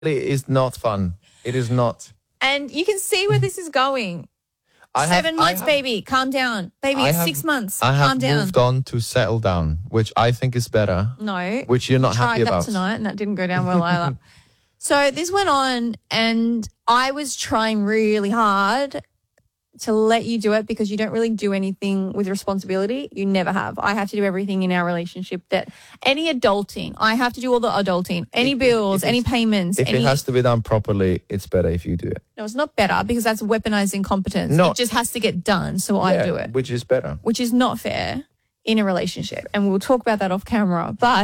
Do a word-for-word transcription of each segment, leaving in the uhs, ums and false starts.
It is not fun. It is not. And you can see where this is going. I Seven have, months, have, baby. Calm down. Baby, I it's have, six months. I have Calm down. moved on to settle down, which I think is better. No. Which you're not tried happy that about. tonight and that didn't go down well either. So this went on and I was trying really hard to let you do it because you don't really do anything with responsibility. You never have. I have to do everything in our relationship that any adulting, I have to do all the adulting, any If- bills, if any it's- payments. If any, it has to be done properly, it's better if you do it. No, it's not better because that's weaponized incompetence. No. It just has to get done. So I Yeah, do it, which is better. which is not fair in a relationship. And we'll talk about that off camera. But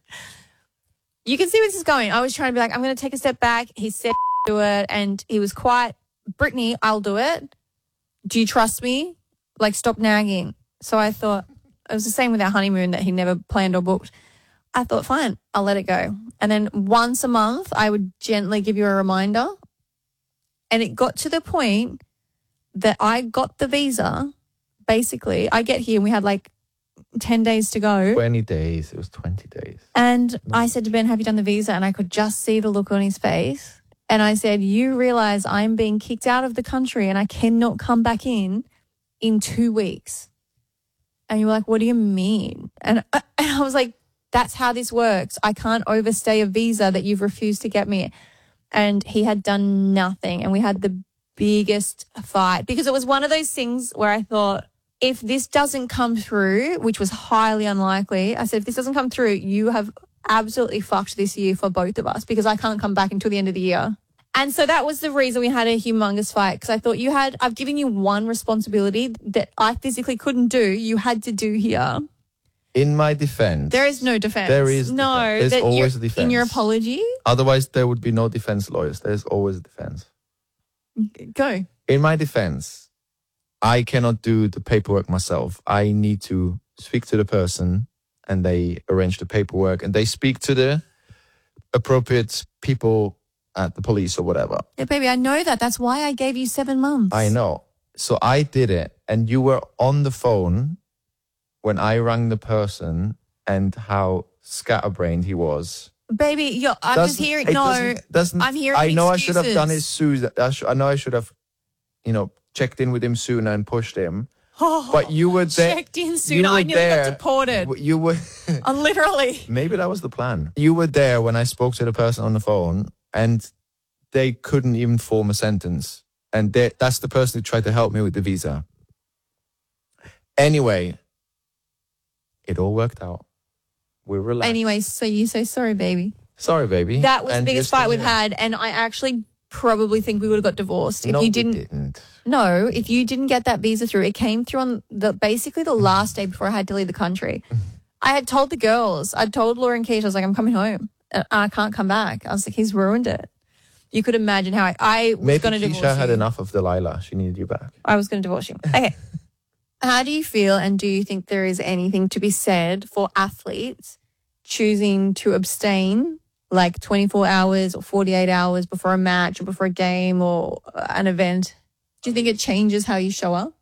you can see where this is going. I was trying to be like, I'm going to take a step back. He said do it. And he was quite, Brittany, I'll do it. Do you trust me? Like, stop nagging. So I thought, it was the same with our honeymoon that he never planned or booked. I thought, fine, I'll let it go. And then once a month, I would gently give you a reminder. And it got to the point that I got the visa. Basically, I get here and we had like ten days to go. twenty days. It was twenty days. And I said to Ben, have you done the visa? And I could just see the look on his face. And I said, you realize I'm being kicked out of the country and I cannot come back in in two weeks. And you were like, what do you mean? And I, and I was like, that's how this works. I can't overstay a visa that you've refused to get me. And he had done nothing. And we had the biggest fight because it was one of those things where I thought, if this doesn't come through, which was highly unlikely, I said, if this doesn't come through, you have absolutely fucked this year for both of us because I can't come back until the end of the year. And so that was the reason we had a humongous fight because I thought you had, I've given you one responsibility that I physically couldn't do, you had to do here. In my defense. There is no defense. There is no. defense. There's that always you're- a defense. In your apology? Otherwise, there would be no defense lawyers. There's always a defense. Go. In my defense, I cannot do the paperwork myself. I need to speak to the person and they arrange the paperwork and they speak to the appropriate people at the police or whatever. Yeah, baby, I know that. That's why I gave you seven months. I know. So I did it and you were on the phone when I rang the person and how scatterbrained he was. Baby, you're, I'm just Doesn't- hearing, it no, doesn't- doesn't- I'm hearing I know I should have done it excuses. soon. I, sh- I know I should have, you know, checked in with him sooner and pushed him. Oh, But you were there. checked in you sooner. were I nearly there. got deported. You were. Uh, literally. Maybe that was the plan. You were there when I spoke to the person on the phone, and they couldn't even form a sentence. And they, that's the person who tried to help me with the visa. Anyway, it all worked out. We're relaxed. Anyway, so you say sorry, baby. Sorry, baby. That was And the biggest you're fight still we've here. had, and I actually probably think we would have got divorced if No, you we didn't. didn't. No, if you didn't get that visa through, it came through on the basically the last day before I had to leave the country. I had told the girls, I'd told Laura and Keisha, I was like, I'm coming home. Uh, I can't come back. I was like, he's ruined it. You could imagine how I, I was Maybe going to divorce Keisha had you. enough of Delilah. She needed you back. I was going to divorce you. Okay. How do you feel, and do you think there is anything to be said for athletes choosing to abstain like twenty-four hours or forty-eight hours before a match or before a game or an event? Do you think it changes how you show up?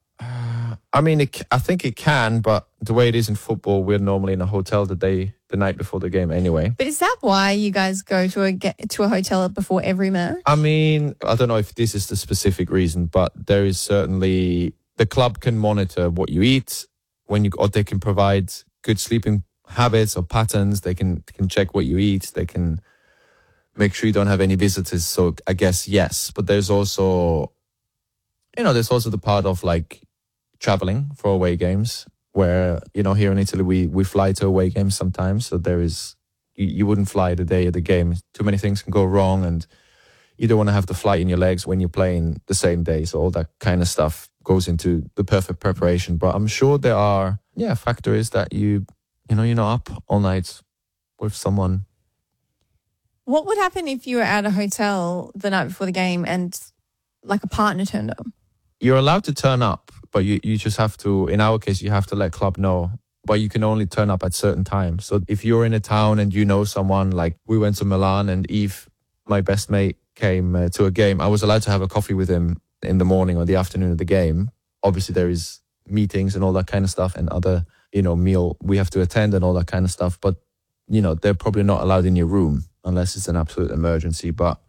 I mean, it, c- I think it can, but the way it is in football, we're normally in a hotel the day, the night before the game anyway. But is that why you guys go to a get, to a hotel before every match? I mean, I don't know if this is the specific reason, but there is certainly, the club can monitor what you eat when you, or they can provide good sleeping habits or patterns. They can can check what you eat. They can make sure you don't have any visitors. So I guess yes, but there's also, you know, there's also the part of like traveling for away games where, you know, here in Italy, we, we fly to away games sometimes. So there is, you, you wouldn't fly the day of the game. Too many things can go wrong and you don't want to have the flight in your legs when you're playing the same day. So all that kind of stuff goes into the perfect preparation. But I'm sure there are, yeah, factors that you, you know, you're not up all night with someone. What would happen if you were at a hotel the night before the game and like a partner turned up? You're allowed to turn up, but you, you just have to, in our case, you have to let club know. But you can only turn up at certain times. So if you're in a town and you know someone, like we went to Milan and Eve, my best mate, came uh, to a game, I was allowed to have a coffee with him in the morning or the afternoon of the game. Obviously, there is meetings and all that kind of stuff and other, you know, meal we have to attend and all that kind of stuff. But, you know, they're probably not allowed in your room. unless it's an absolute emergency. But